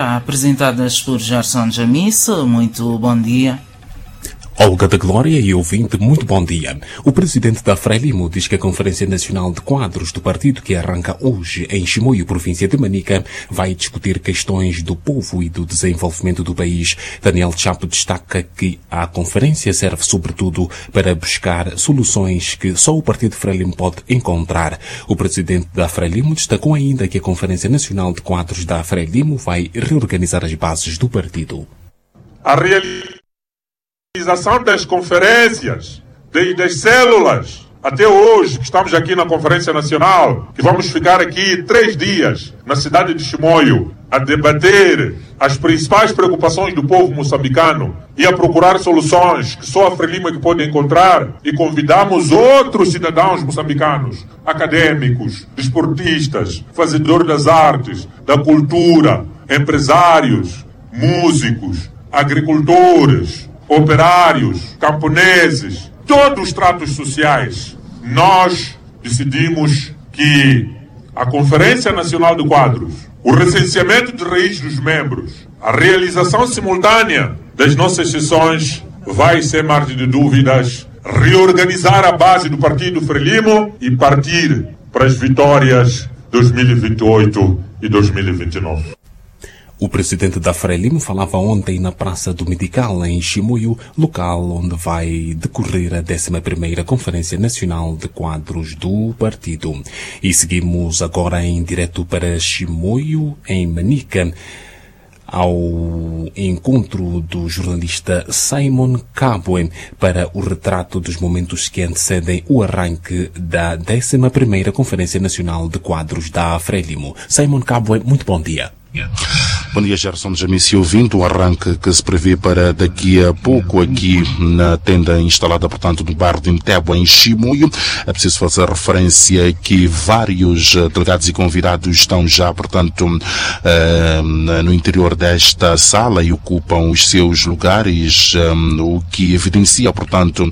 Apresentadas por Gerson Jamis. Muito bom dia. Olga da Glória e ouvinte, muito bom dia. O presidente da Frelimo diz que a Conferência Nacional de Quadros do partido, que arranca hoje em Chimoio, província de Manica, vai discutir questões do povo e do desenvolvimento do país. Daniel Chapo destaca que a conferência serve sobretudo para buscar soluções que só o partido Frelimo pode encontrar. O presidente da Frelimo destacou ainda que a Conferência Nacional de Quadros da Frelimo vai reorganizar as bases do partido. A realização das conferências, desde as células até hoje, que estamos aqui na Conferência Nacional, que vamos ficar aqui 3 dias na cidade de Chimoio a debater as principais preocupações do povo moçambicano e a procurar soluções que só a Frelimo é que pode encontrar, e convidamos outros cidadãos moçambicanos, acadêmicos, desportistas, fazedores das artes, da cultura, empresários, músicos, agricultores, operários, camponeses, todos os tratos sociais. Nós decidimos que a Conferência Nacional de Quadros, o recenseamento de raiz dos membros, a realização simultânea das nossas sessões vai, sem margem de dúvidas, reorganizar a base do partido Frelimo e partir para as vitórias 2028 e 2029. O presidente da Frelimo falava ontem na Praça do Medical, em Chimoio, local onde vai decorrer a 11ª Conferência Nacional de Quadros do partido. E seguimos agora em direto para Chimoio, em Manica, ao encontro do jornalista Simon Kabwe para o retrato dos momentos que antecedem o arranque da 11ª Conferência Nacional de Quadros da Frelimo. Simon Kabwe, muito bom dia. Bom dia, Gerson Jamis, ouvindo o arranque que se prevê para daqui a pouco aqui na tenda instalada, portanto, no bairro de Mtebwa, em Chimoio. É preciso fazer referência que vários delegados e convidados estão já, portanto, no interior desta sala e ocupam os seus lugares, o que evidencia, portanto,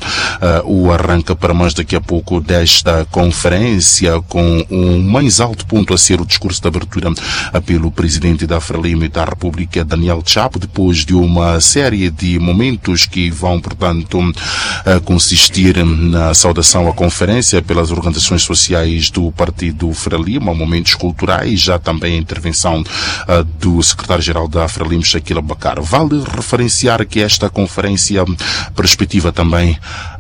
o arranque para mais daqui a pouco desta conferência, com um mais alto ponto a ser o discurso de abertura pelo presidente da Frelimo e da República, Daniel Chapo, depois de uma série de momentos que vão, portanto, consistir na saudação à conferência pelas organizações sociais do partido Frelimo, momentos culturais, já também a intervenção do secretário-geral da Frelimo, Shaquille Abacar. Vale referenciar que esta conferência perspectiva também,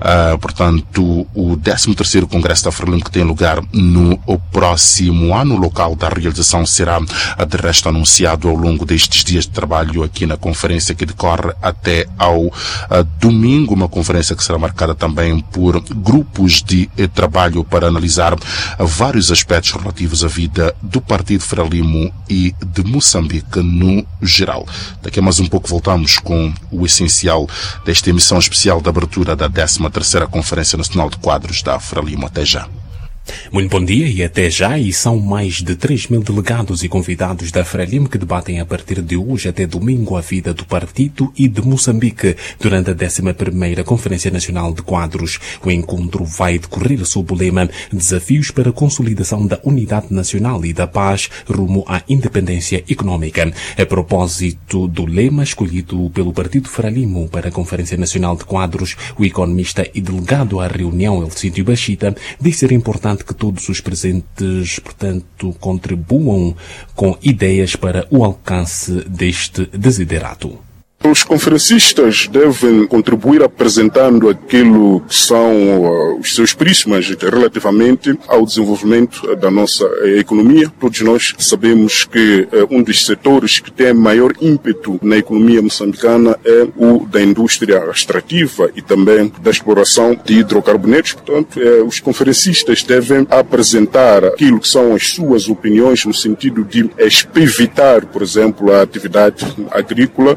portanto, o 13º Congresso da Frelimo, que tem lugar no próximo ano. O local da realização será, de resto, anunciado ao longo destes dias de trabalho aqui na conferência, que decorre até ao domingo, uma conferência que será marcada também por grupos de trabalho para analisar vários aspectos relativos à vida do partido Frelimo e de Moçambique no geral. Daqui a mais um pouco voltamos com o essencial desta emissão especial de abertura da 13ª Conferência Nacional de Quadros da Frelimo. Até já. Muito bom dia e até já. E são mais de 3.000 delegados e convidados da Frelimo que debatem a partir de hoje até domingo a vida do partido e de Moçambique durante a 11ª Conferência Nacional de Quadros. O encontro vai decorrer sob o lema Desafios para a Consolidação da Unidade Nacional e da Paz rumo à Independência Económica. A propósito do lema escolhido pelo partido Frelimo para a Conferência Nacional de Quadros, o economista e delegado à reunião, Elcídio Bachita, disse ser importante que todos os presentes, portanto, contribuam com ideias para o alcance deste desiderato. Os conferencistas devem contribuir apresentando aquilo que são os seus prismas relativamente ao desenvolvimento da nossa economia. Todos nós sabemos que um dos setores que tem maior ímpeto na economia moçambicana é o da indústria extrativa e também da exploração de hidrocarbonetos. Portanto, os conferencistas devem apresentar aquilo que são as suas opiniões no sentido de evitar, por exemplo, a atividade agrícola.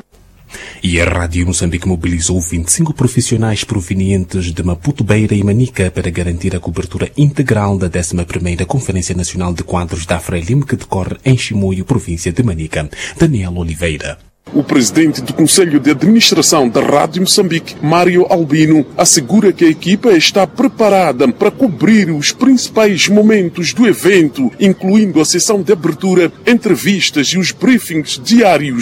E a Rádio Moçambique mobilizou 25 profissionais provenientes de Maputo, Beira e Manica para garantir a cobertura integral da 11ª Conferência Nacional de Quadros da Frelimo, que decorre em Chimoio, província de Manica. Daniel Oliveira. O presidente do Conselho de Administração da Rádio Moçambique, Mário Albino, assegura que a equipa está preparada para cobrir os principais momentos do evento, incluindo a sessão de abertura, entrevistas e os briefings diários